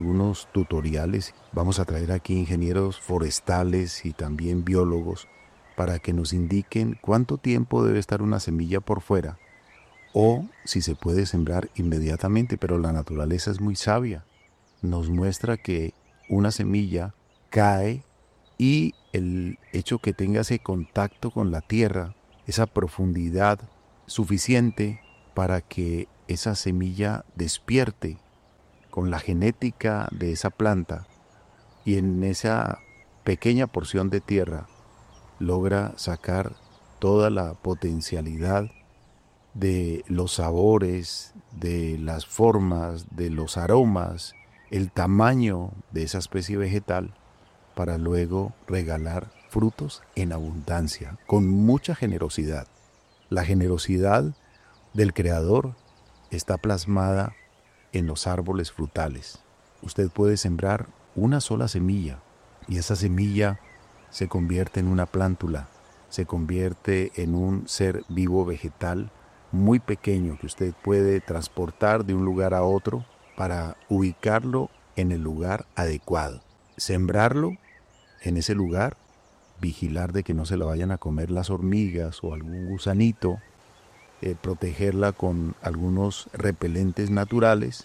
algunos tutoriales. Vamos a traer aquí ingenieros forestales y también biólogos para que nos indiquen cuánto tiempo debe estar una semilla por fuera o si se puede sembrar inmediatamente, pero la naturaleza es muy sabia. Nos muestra que una semilla cae y el hecho que tenga ese contacto con la tierra, esa profundidad suficiente para que esa semilla despierte con la genética de esa planta y en esa pequeña porción de tierra logra sacar toda la potencialidad de los sabores, de las formas, de los aromas, el tamaño de esa especie vegetal para luego regalar frutos en abundancia, con mucha generosidad. La generosidad del Creador está plasmada en los árboles frutales. Usted puede sembrar una sola semilla y esa semilla se convierte en una plántula, se convierte en un ser vivo vegetal muy pequeño que usted puede transportar de un lugar a otro para ubicarlo en el lugar adecuado. Sembrarlo en ese lugar, vigilar de que no se la vayan a comer las hormigas o algún gusanito, protegerla con algunos repelentes naturales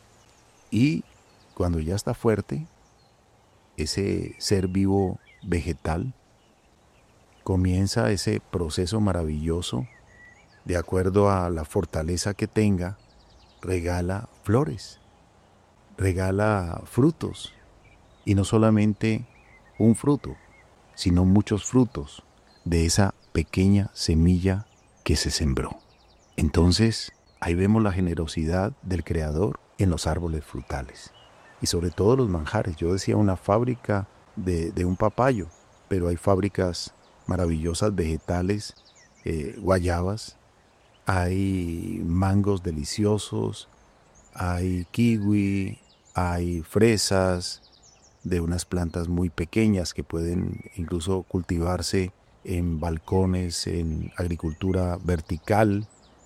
y cuando ya está fuerte, ese ser vivo vegetal comienza ese proceso maravilloso. De acuerdo a la fortaleza que tenga, regala flores, regala frutos y no solamente un fruto, sino muchos frutos de esa pequeña semilla que se sembró. Entonces, ahí vemos la generosidad del Creador en los árboles frutales y sobre todo los manjares. Yo decía una fábrica de un papayo, pero hay fábricas maravillosas vegetales, guayabas, hay mangos deliciosos, hay kiwi, hay fresas de unas plantas muy pequeñas que pueden incluso cultivarse en balcones, en agricultura vertical,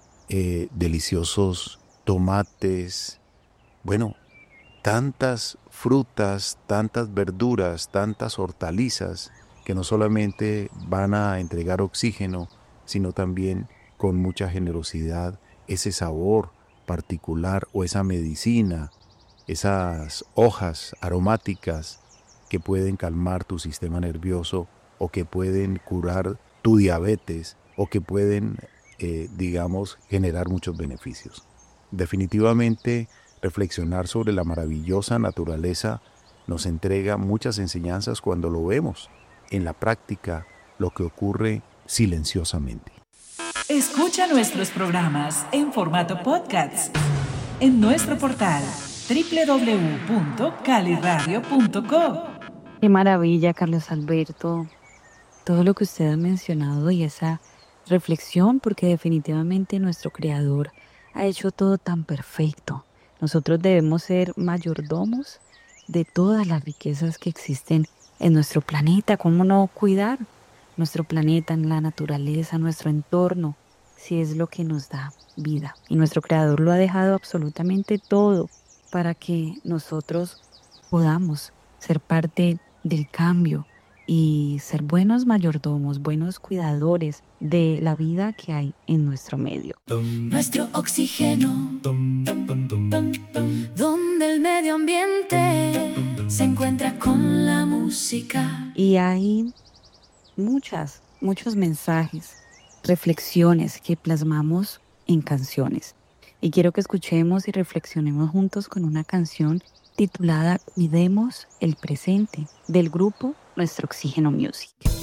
deliciosos tomates, bueno, tantas frutas, tantas verduras, tantas hortalizas que no solamente van a entregar oxígeno, sino también con mucha generosidad ese sabor particular o esa medicina, esas hojas aromáticas que pueden calmar tu sistema nervioso o que pueden curar tu diabetes o que pueden, generar muchos beneficios. Definitivamente, reflexionar sobre la maravillosa naturaleza nos entrega muchas enseñanzas cuando lo vemos en la práctica, lo que ocurre silenciosamente. Escucha nuestros programas en formato podcast en nuestro portal www.caliradio.co. Qué maravilla, Carlos Alberto, todo lo que usted ha mencionado y esa reflexión, porque definitivamente nuestro Creador ha hecho todo tan perfecto. Nosotros debemos ser mayordomos de todas las riquezas que existen en nuestro planeta. ¿Cómo no cuidar nuestro planeta, en la naturaleza, nuestro entorno, si es lo que nos da vida? Y nuestro Creador lo ha dejado absolutamente todo para que nosotros podamos ser parte del cambio y ser buenos mayordomos, buenos cuidadores de la vida que hay en nuestro medio. Nuestro oxígeno, donde el medio ambiente se encuentra con la música. Y hay muchos mensajes, reflexiones que plasmamos en canciones. Y quiero que escuchemos y reflexionemos juntos con una canción titulada Cuidemos el presente, del grupo Nuestro Oxígeno Music.